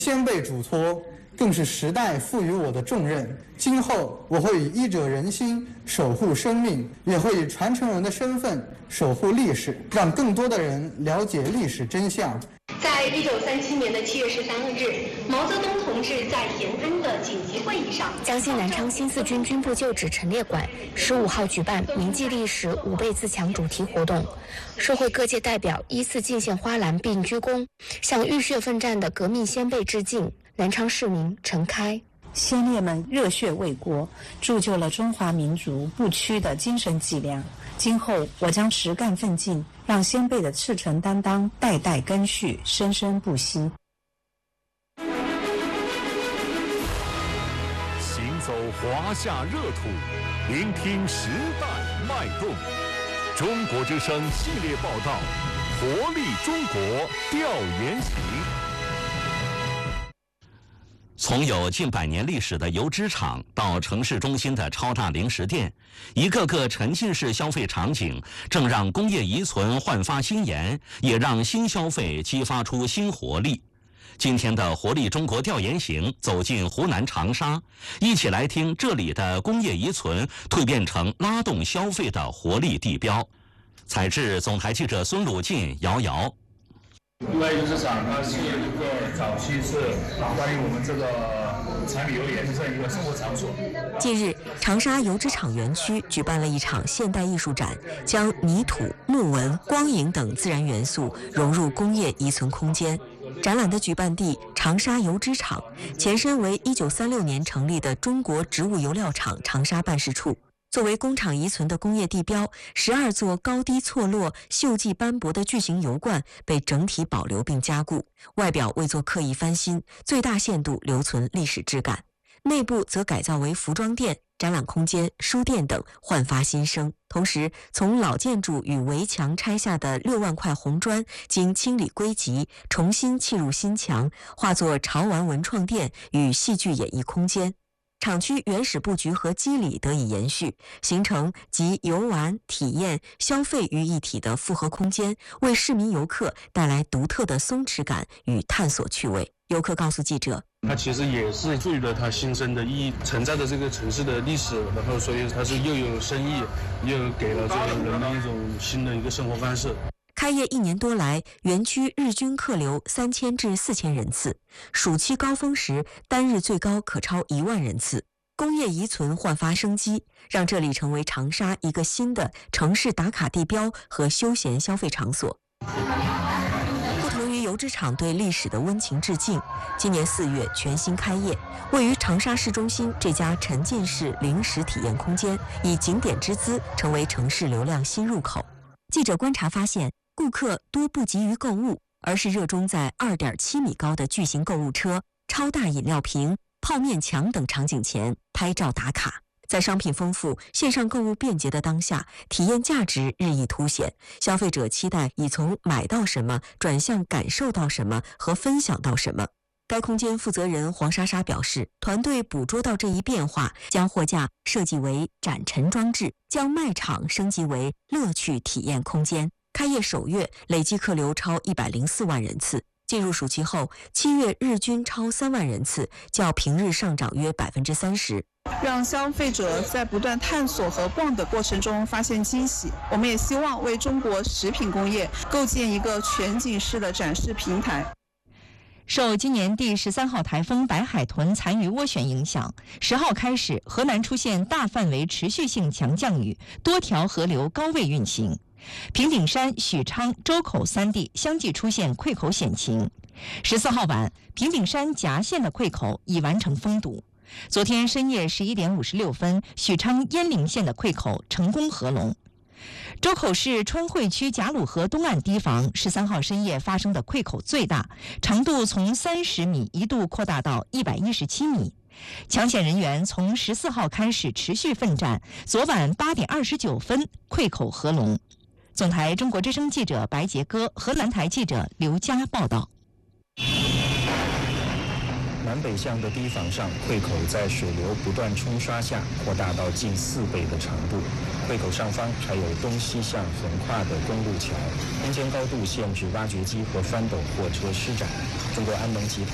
先辈嘱托，更是时代赋予我的重任。今后我会以医者仁心，守护生命，也会以传承人的身份守护历史，让更多的人了解历史真相。 在1937年的7月13日，毛泽东同志在延安的紧急会议上， 江西南昌新四军军部旧址陈列馆15号举办铭记历史吾辈自强主题活动，社会各界代表依次进献花篮并鞠躬，向浴血奋战的革命先辈致敬。南昌市民陈开： 先烈们热血为国，铸就了中华民族不屈的精神脊梁。今后我将实干奋进，让先辈的赤诚担当代代根续，生生不息。 行走华夏热土，聆听时代脉动。中国之声系列报道，活力中国调研行。 从有近100年历史的油脂厂到城市中心的超大零食店，一个个沉浸式消费场景正让工业遗存焕发新颜，也让新消费激发出新活力。今天的活力中国调研行走进湖南长沙，一起来听这里的工业遗存蜕变成拉动消费的活力地标。采制总台记者孙鲁进、瑶瑶。 因为油脂厂它是一个早期是关于我们这个柴米油盐的这样一个生活场所。 近日，长沙油脂厂园区举办了一场现代艺术展，将泥土、木纹、光影等自然元素融入工业遗存空间。展览的举办地长沙油脂厂，前身为1936年成立的中国植物油料厂长沙办事处。作为工厂遗存的工业地标，12座高低错落、锈迹斑驳的巨型油罐被整体保留并加固，外表未做刻意翻新，最大限度留存历史质感。内部则改造为服装店、展览空间、书店等，焕发新生。同时，从老建筑与围墙拆下的6万块红砖，经清理归集，重新砌入新墙，化作潮玩文创店与戏剧演艺空间。厂区原始布局和肌理得以延续，形成集游玩、体验、消费于一体的复合空间，为市民游客带来独特的松弛感与探索趣味。游客告诉记者， 它其实也是赋予了它新生的意义，承载着这个城市的历史，然后所以它是又有生意，又给了这个人们一种新的一个生活方式。 开业1年多来，园区日均客流3000至4000人次，暑期高峰时单日最高可超1万人次。工业遗存焕发生机，让这里成为长沙一个新的城市打卡地标和休闲消费场所。不同于油脂厂对历史的温情致敬，今年4月全新开业，位于长沙市中心这家沉浸式零食体验空间，以景点之姿成为城市流量新入口。记者观察发现，顾客多不急于购物，而是热衷在2.7米高的巨型购物车、超大饮料瓶、泡面墙等场景前拍照打卡。在商品丰富、线上购物便捷的当下，体验价值日益凸显。消费者期待已从买到什么转向感受到什么和分享到什么。该空间负责人黄莎莎表示，团队捕捉到这一变化，将货架设计为展陈装置，将卖场升级为乐趣体验空间。开业首月累计客流超104万人次，进入暑期后，7月日均超3万人次，较平日上涨约30%。 让消费者在不断探索和逛的过程中发现惊喜。我们也希望为中国食品工业构建一个全景式的展示平台。 受今年第13号台风白海豚残余涡旋影响，10号开始，河南出现大范围持续性强降雨，多条河流高位运行。平顶山、许昌、周口3地相继出现溃口险情。14号晚，平顶山夹县的溃口已完成封堵。昨天深夜11点56分，许昌鄢陵县的溃口成功合龙。周口市川汇区贾鲁河东岸堤防13号深夜发生的溃口最大，长度从30米一度扩大到117米。抢险人员从14号开始持续奋战，昨晚8点29分溃口合龙。总台中国之声记者白杰歌，河南台记者刘佳报道。 南北向的堤防上，溃口在水流不断冲刷下扩大到近4倍的长度。溃口上方还有东西向横跨的公路桥，空间高度限制挖掘机和翻斗货车施展。中国安能集团